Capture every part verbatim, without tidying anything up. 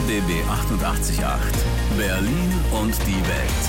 B B achtundachtzig Komma acht. Berlin und die Welt.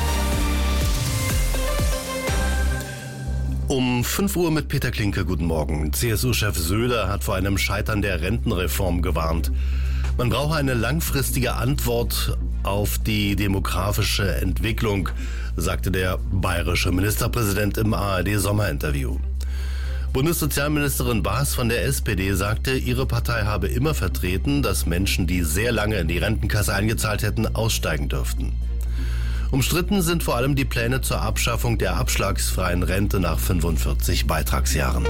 Um fünf Uhr mit Peter Klinke, guten Morgen. C S U-Chef Söder hat vor einem Scheitern der Rentenreform gewarnt. Man brauche eine langfristige Antwort auf die demografische Entwicklung, sagte der bayerische Ministerpräsident im A R D-Sommerinterview. Bundessozialministerin Baas von der S P D sagte, ihre Partei habe immer vertreten, dass Menschen, die sehr lange in die Rentenkasse eingezahlt hätten, aussteigen dürften. Umstritten sind vor allem die Pläne zur Abschaffung der abschlagsfreien Rente nach fünfundvierzig Beitragsjahren.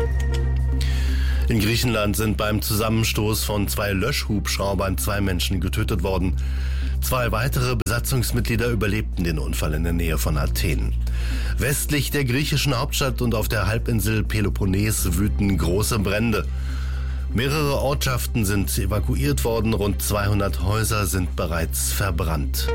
In Griechenland sind beim Zusammenstoß von zwei Löschhubschraubern zwei Menschen getötet worden. Zwei weitere Besatzungsmitglieder überlebten den Unfall in der Nähe von Athen. Westlich der griechischen Hauptstadt und auf der Halbinsel Peloponnes wüten große Brände. Mehrere Ortschaften sind evakuiert worden, rund zweihundert Häuser sind bereits verbrannt.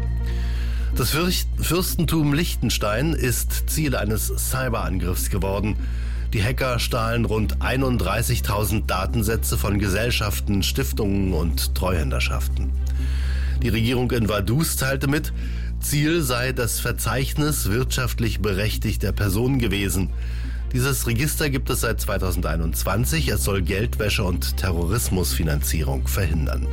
Das Fürstentum Liechtenstein ist Ziel eines Cyberangriffs geworden. Die Hacker stahlen rund einunddreißigtausend Datensätze von Gesellschaften, Stiftungen und Treuhänderschaften. Die Regierung in Vaduz teilte mit, Ziel sei das Verzeichnis wirtschaftlich berechtigter Personen gewesen. Dieses Register gibt es seit zweitausendeinundzwanzig. Es soll Geldwäsche und Terrorismusfinanzierung verhindern.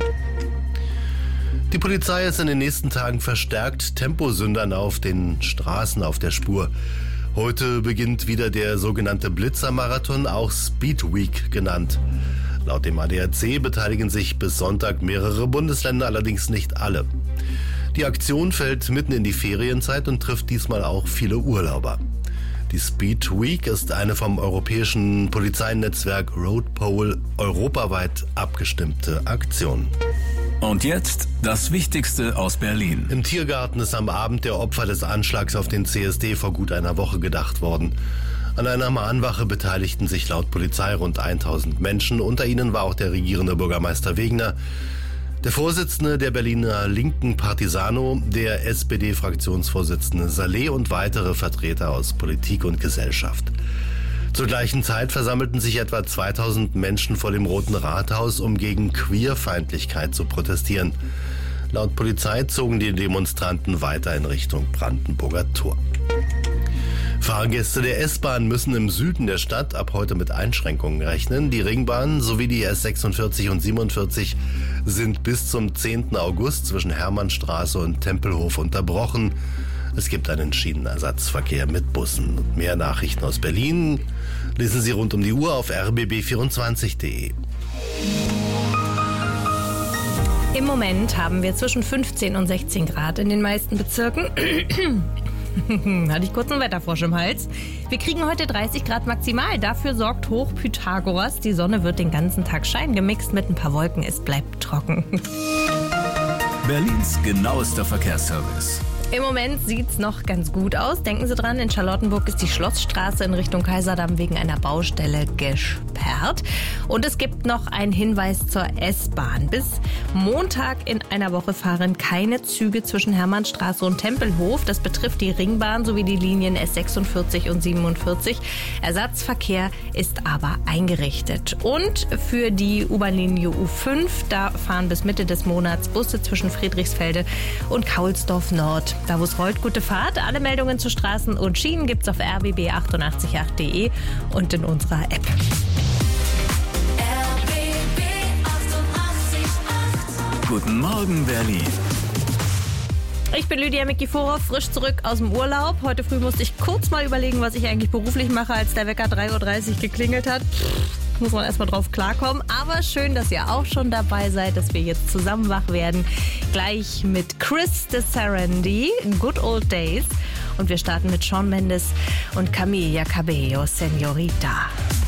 Die Polizei ist in den nächsten Tagen verstärkt Temposündern auf den Straßen auf der Spur. Heute beginnt wieder der sogenannte Blitzermarathon, auch Speed Week genannt. Laut dem A D A C beteiligen sich bis Sonntag mehrere Bundesländer, allerdings nicht alle. Die Aktion fällt mitten in die Ferienzeit und trifft diesmal auch viele Urlauber. Die Speed Week ist eine vom europäischen Polizeinetzwerk Roadpol europaweit abgestimmte Aktion. Und jetzt das Wichtigste aus Berlin. Im Tiergarten ist am Abend der Opfer des Anschlags auf den C S D vor gut einer Woche gedacht worden. An einer Mahnwache beteiligten sich laut Polizei rund tausend Menschen. Unter ihnen war auch der regierende Bürgermeister Wegner, der Vorsitzende der Berliner Linken Partisano, der S P D-Fraktionsvorsitzende Saleh und weitere Vertreter aus Politik und Gesellschaft. Zur gleichen Zeit versammelten sich etwa zweitausend Menschen vor dem Roten Rathaus, um gegen Queerfeindlichkeit zu protestieren. Laut Polizei zogen die Demonstranten weiter in Richtung Brandenburger Tor. Fahrgäste der S-Bahn müssen im Süden der Stadt ab heute mit Einschränkungen rechnen. Die Ringbahn sowie die S sechsundvierzig und siebenundvierzig sind bis zum zehnten August zwischen Hermannstraße und Tempelhof unterbrochen. Es gibt einen Schienenersatzverkehr mit Bussen. Mehr Nachrichten aus Berlin lesen Sie rund um die Uhr auf r b b vierundzwanzig punkt d e. Im Moment haben wir zwischen fünfzehn und sechzehn Grad in den meisten Bezirken. Hatte ich kurz einen Wetterfrosch im Hals. Wir kriegen heute dreißig Grad maximal. Dafür sorgt Hoch Pythagoras. Die Sonne wird den ganzen Tag scheinen, gemixt mit ein paar Wolken. Es bleibt trocken. Berlins genauester Verkehrsservice. Im Moment sieht's noch ganz gut aus. Denken Sie dran, in Charlottenburg ist die Schlossstraße in Richtung Kaiserdamm wegen einer Baustelle gesperrt. Und es gibt noch einen Hinweis zur S-Bahn. Bis Montag in einer Woche fahren keine Züge zwischen Hermannstraße und Tempelhof. Das betrifft die Ringbahn sowie die Linien S sechsundvierzig und siebenundvierzig. Ersatzverkehr ist aber eingerichtet. Und für die U-Bahn-Linie U fünf, da fahren bis Mitte des Monats Busse zwischen Friedrichsfelde und Kaulsdorf Nord. Da wo es rollt, gute Fahrt. Alle Meldungen zu Straßen und Schienen gibt's auf r b b achtundachtzig Komma acht punkt d e und in unserer App. R B B achtundachtzig Komma acht. Guten Morgen, Berlin. Ich bin Lydia Mikiforov, frisch zurück aus dem Urlaub. Heute früh musste ich kurz mal überlegen, was ich eigentlich beruflich mache, als der Wecker drei Uhr dreißig geklingelt hat. Pff, muss man erstmal drauf klarkommen. Aber schön, dass ihr auch schon dabei seid, dass wir jetzt zusammen wach werden. Gleich mit Chris de Sarandí, Good Old Days. Und wir starten mit Shawn Mendes und Camila Cabello, Señorita.